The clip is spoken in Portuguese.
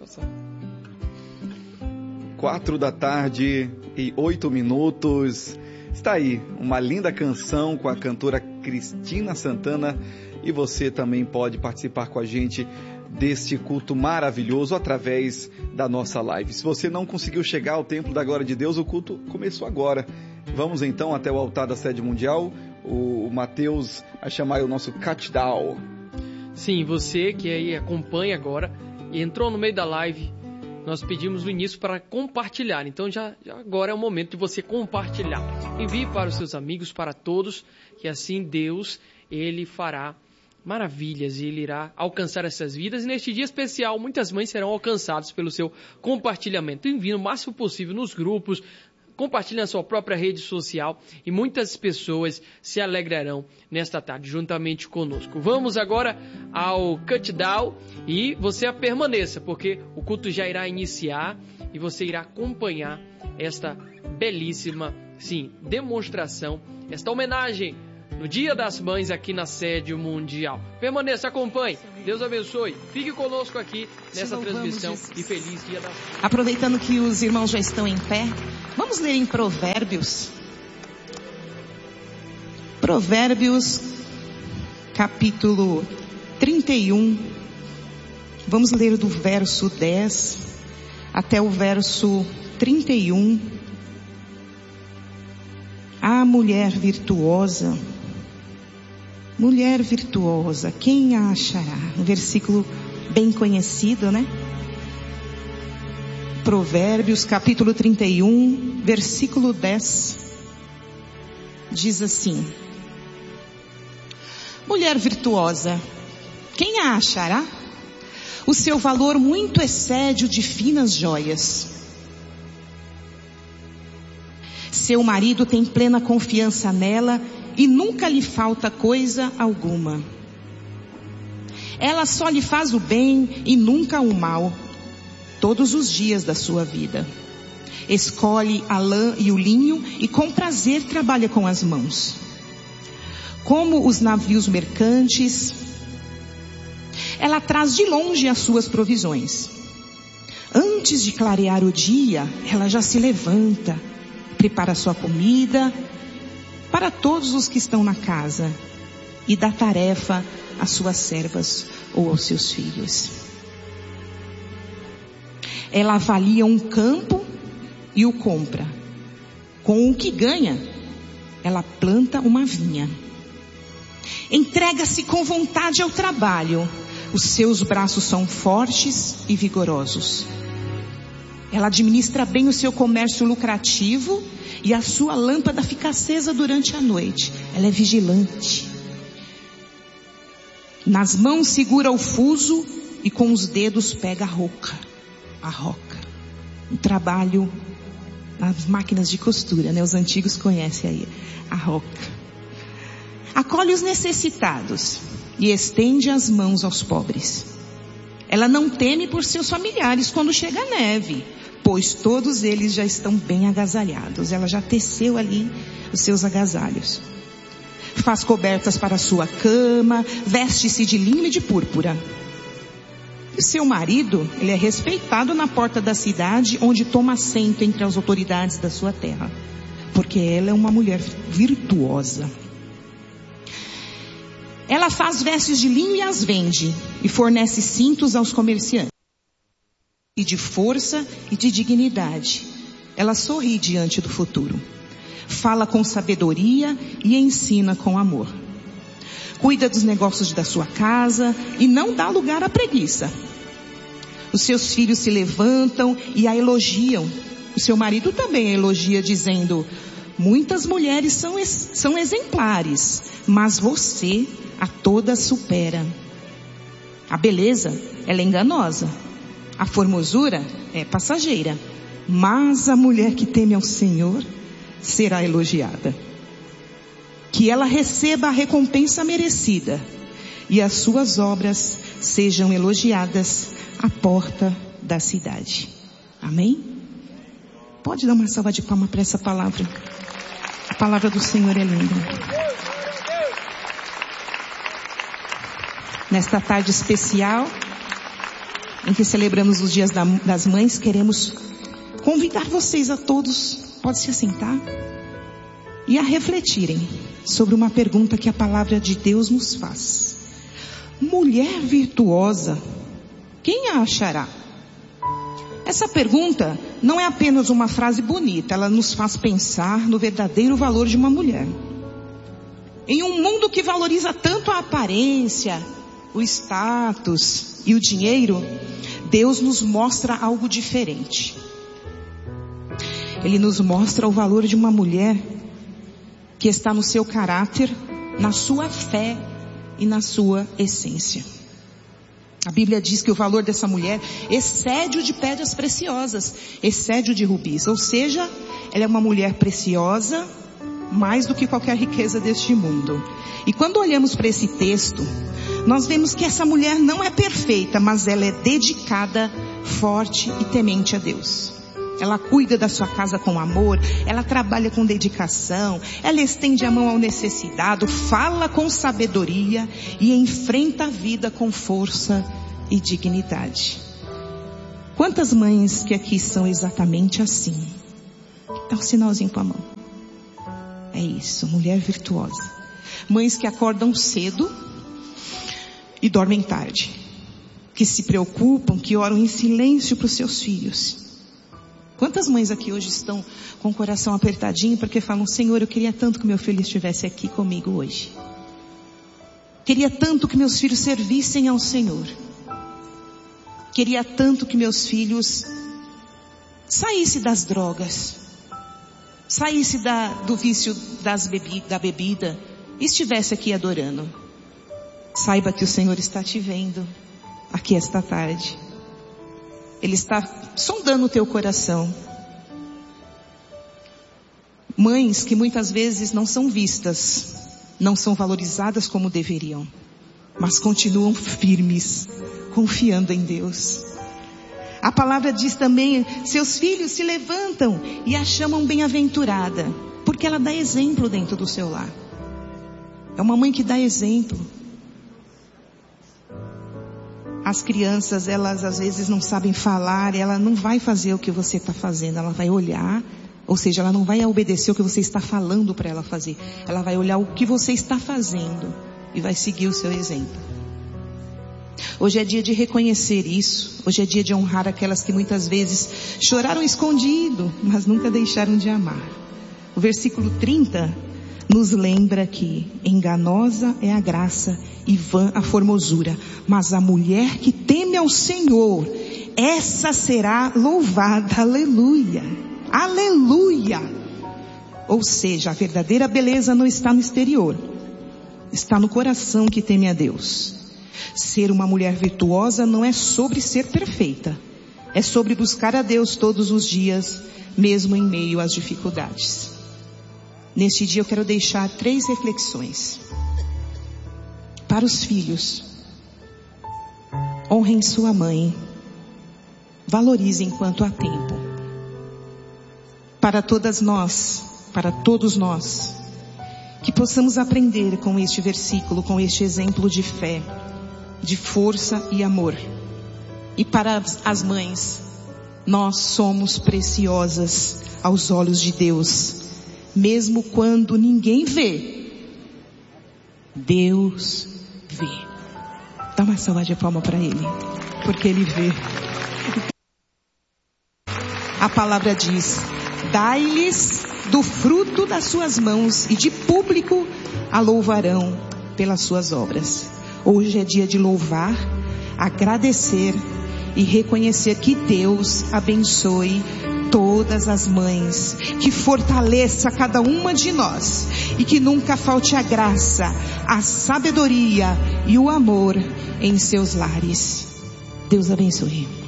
passar. 4h08. Está aí uma linda canção com a cantora Cristina Santana, e você também pode participar com a gente deste culto maravilhoso através da nossa live. Se você não conseguiu chegar ao Templo da Glória de Deus, o culto começou agora. Vamos então até o altar da sede mundial. O Mateus vai chamar o nosso countdown. Sim, você que aí acompanha agora e entrou no meio da live, nós pedimos no início para compartilhar. Então já agora é o momento de você compartilhar. Envie para os seus amigos, para todos, que assim Deus, Ele fará maravilhas e Ele irá alcançar essas vidas. E neste dia especial, muitas mães serão alcançadas pelo seu compartilhamento. Envie o máximo possível nos grupos, compartilhe na sua própria rede social e muitas pessoas se alegrarão nesta tarde juntamente conosco. Vamos agora ao countdown e você permaneça, porque o culto já irá iniciar e você irá acompanhar esta belíssima, sim, demonstração, esta homenagem no Dia das Mães aqui na sede mundial. Permaneça, acompanhe. Deus abençoe. Fique conosco aqui nessa transmissão e feliz Dia das Mães. Aproveitando que os irmãos já estão em pé, vamos ler em Provérbios. Provérbios, capítulo 31. Vamos ler do verso 10 até o verso 31. A mulher virtuosa, quem a achará? Um versículo bem conhecido, né? Provérbios, capítulo 31, versículo 10, diz assim: mulher virtuosa, quem a achará? O seu valor muito excede o de finas joias. Seu marido tem plena confiança nela e nunca lhe falta coisa alguma. Ela só lhe faz o bem e nunca o mal, todos os dias da sua vida. Escolhe a lã e o linho e com prazer trabalha com as mãos. Como os navios mercantes, ela traz de longe as suas provisões. Antes de clarear o dia, ela já se levanta, prepara sua comida para todos os que estão na casa e dá tarefa às suas servas ou aos seus filhos. Ela avalia um campo e o compra. Com o que ganha, ela planta uma vinha. Entrega-se com vontade ao trabalho. Os seus braços são fortes e vigorosos. Ela administra bem o seu comércio lucrativo e a sua lâmpada fica acesa durante a noite. Ela é vigilante. Nas mãos segura o fuso e com os dedos pega a roca. Um trabalho nas máquinas de costura, né? Os antigos conhecem aí a roca. Acolhe os necessitados e estende as mãos aos pobres. Ela não teme por seus familiares quando chega a neve, pois todos eles já estão bem agasalhados. Ela já teceu ali os seus agasalhos. Faz cobertas para a sua cama, veste-se de linho e de púrpura. E seu marido, ele é respeitado na porta da cidade, onde toma assento entre as autoridades da sua terra, porque ela é uma mulher virtuosa. Ela faz vestes de linho e as vende, e fornece cintos aos comerciantes. E de força e de dignidade, ela sorri diante do futuro. Fala com sabedoria e ensina com amor. Cuida dos negócios da sua casa e não dá lugar à preguiça. Os seus filhos se levantam e a elogiam. O seu marido também a elogia, dizendo: muitas mulheres são exemplares, mas você a todas supera. A beleza, ela é enganosa. A formosura é passageira. Mas a mulher que teme ao Senhor será elogiada. Que ela receba a recompensa merecida e as suas obras sejam elogiadas à porta da cidade. Amém? Pode dar uma salva de palmas para essa palavra. A palavra do Senhor é linda. Nesta tarde especial, em que celebramos os dias das mães, queremos convidar vocês a todos, pode se assentar, e a refletirem sobre uma pergunta que a palavra de Deus nos faz. Mulher virtuosa, quem a achará? Essa pergunta não é apenas uma frase bonita, ela nos faz pensar no verdadeiro valor de uma mulher. Em um mundo que valoriza tanto a aparência, o status e o dinheiro, Deus nos mostra algo diferente. Ele nos mostra o valor de uma mulher que está no seu caráter, na sua fé e na sua essência. A Bíblia diz que o valor dessa mulher excede o de pedras preciosas, excede o de rubis. Ou seja, ela é uma mulher preciosa, mais do que qualquer riqueza deste mundo. E quando olhamos para esse texto, nós vemos que essa mulher não é perfeita, mas ela é dedicada, forte e temente a Deus. Ela cuida da sua casa com amor, ela trabalha com dedicação, ela estende a mão ao necessitado, fala com sabedoria e enfrenta a vida com força e dignidade. Quantas mães que aqui são exatamente assim? Dá um sinalzinho com a mão. É isso, mulher virtuosa. Mães que acordam cedo e dormem tarde, que se preocupam, que oram em silêncio para os seus filhos. Quantas mães aqui hoje estão com o coração apertadinho porque falam: Senhor, eu queria tanto que meu filho estivesse aqui comigo hoje. Queria tanto que meus filhos servissem ao Senhor. Queria tanto que meus filhos saíssem das drogas, saíssem do vício da bebida e estivesse aqui adorando. Saiba que o Senhor está te vendo aqui esta tarde. Ele está sondando o teu coração. Mães que muitas vezes não são vistas, não são valorizadas como deveriam, mas continuam firmes, confiando em Deus. A palavra diz também: seus filhos se levantam e a chamam bem-aventurada, porque ela dá exemplo dentro do seu lar. É uma mãe que dá exemplo. As crianças, elas às vezes não sabem falar, ela não vai fazer o que você está fazendo, ela vai olhar, ou seja, ela não vai obedecer o que você está falando para ela fazer. Ela vai olhar o que você está fazendo e vai seguir o seu exemplo. Hoje é dia de reconhecer isso, hoje é dia de honrar aquelas que muitas vezes choraram escondido, mas nunca deixaram de amar. O versículo 30 nos lembra que enganosa é a graça e vã a formosura, mas a mulher que teme ao Senhor, essa será louvada. Aleluia, aleluia. Ou seja, a verdadeira beleza não está no exterior, está no coração que teme a Deus. Ser uma mulher virtuosa não é sobre ser perfeita, é sobre buscar a Deus todos os dias, mesmo em meio às dificuldades. Neste dia eu quero deixar 3 reflexões. Para os filhos: honrem sua mãe, valorizem enquanto há tempo. Para todas nós, para todos nós, que possamos aprender com este versículo, com este exemplo de fé, de força e amor. E para as mães, nós somos preciosas aos olhos de Deus. Mesmo quando ninguém vê, Deus vê. Dá uma salva de palmas para Ele, porque Ele vê. A palavra diz: dai-lhes do fruto das suas mãos e de público a louvarão pelas suas obras. Hoje é dia de louvar, agradecer e reconhecer que Deus abençoe todas as mães, que fortaleça cada uma de nós e que nunca falte a graça, a sabedoria e o amor em seus lares. Deus abençoe.